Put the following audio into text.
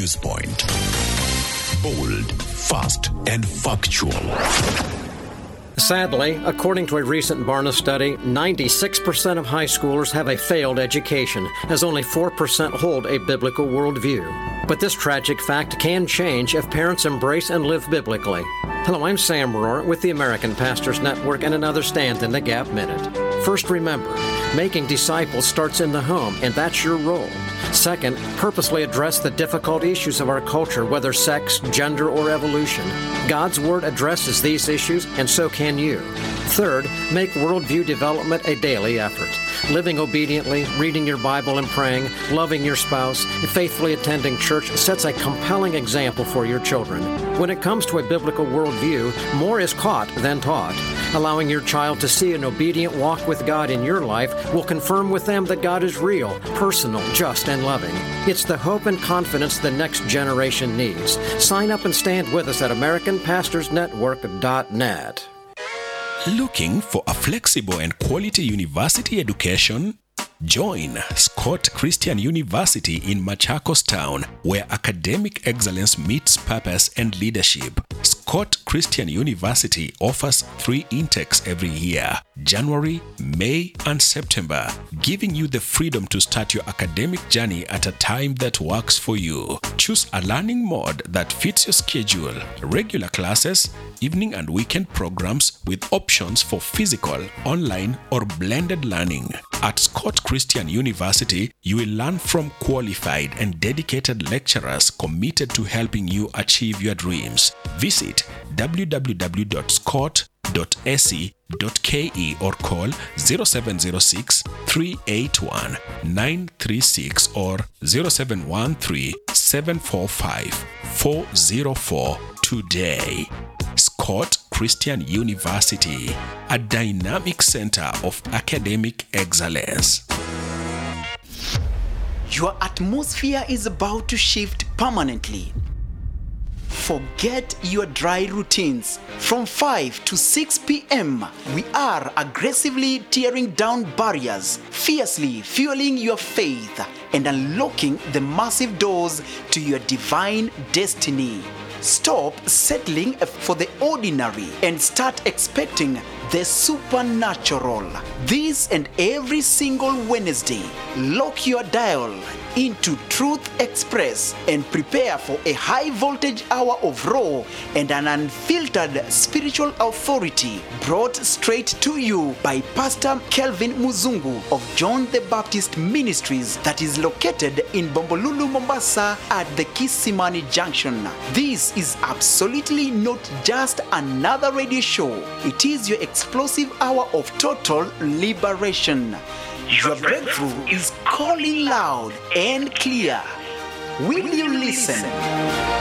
News Point. Bold, fast, and factual. Sadly, according to a recent Barna study, 96% of high schoolers have a failed education, as only 4% hold a biblical worldview. But this tragic fact can change if parents embrace and live biblically. Hello, I'm Sam Rohr with the American Pastors Network and another Stand in the Gap Minute. First, remember, making disciples starts in the home, and that's your role. Second, purposely address the difficult issues of our culture, whether sex, gender, or evolution. God's Word addresses these issues, and so can you. Third, make worldview development a daily effort. Living obediently, reading your Bible and praying, loving your spouse, and faithfully attending church sets a compelling example for your children. When it comes to a biblical worldview, more is caught than taught. Allowing your child to see an obedient walk with God in your life will confirm with them that God is real, personal, just, and loving. It's the hope and confidence the next generation needs. Sign up and stand with us at AmericanPastorsNetwork.net. Looking for a flexible and quality university education? Join Scott Christian University in Machakos Town, where academic excellence meets purpose and leadership. Scott Christian University offers 3 intakes every year, January, May, and September, giving you the freedom to start your academic journey at a time that works for you. Choose a learning mode that fits your schedule, regular classes, evening and weekend programs with options for physical, online, or blended learning. At Scott Christian University, you will learn from qualified and dedicated lecturers committed to helping you achieve your dreams. Visit www.scott.ac.ke or call 0706 381 936 or 0713 745 404 today. Scott Christian University, a dynamic center of academic excellence. Your atmosphere is about to shift permanently. Forget your dry routines. From 5 to 6 p.m., we are aggressively tearing down barriers, fiercely fueling your faith, and unlocking the massive doors to your divine destiny. Stop settling for the ordinary and start expecting the supernatural. This and every single Wednesday, lock your dial into Truth Express and prepare for a high voltage hour of raw and an unfiltered spiritual authority brought straight to you by Pastor Kelvin Muzungu of John the Baptist Ministries that is located in Bombolulu, Mombasa at the Kisimani Junction. This is absolutely not just another radio show. It is your explosive hour of total liberation. Your breakthrough is calling loud and clear. Will you listen?